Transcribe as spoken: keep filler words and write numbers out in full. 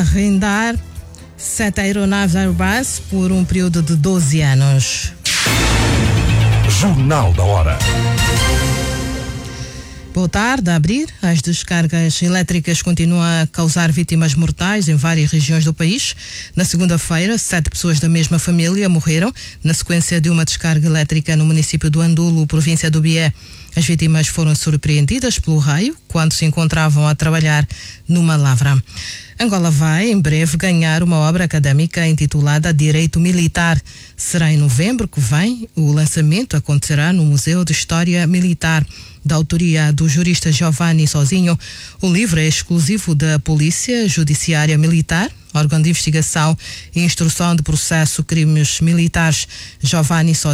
arrendar sete aeronaves Airbus por um período de doze anos. Jornal da Hora. Boa tarde. A abrir, as descargas elétricas continuam a causar vítimas mortais em várias regiões do país. Na segunda-feira, sete pessoas da mesma família morreram na sequência de uma descarga elétrica no município do Andulo, província do Bié. As vítimas foram surpreendidas pelo raio quando se encontravam a trabalhar numa lavra. Angola vai, em breve, ganhar uma obra académica intitulada Direito Militar. Será em novembro que vem. O lançamento acontecerá no Museu de História Militar, da autoria do jurista Giovanni Sozinho. O livro é exclusivo da Polícia Judiciária Militar, órgão de investigação e instrução de processo crimes militares. Giovanni Sozinho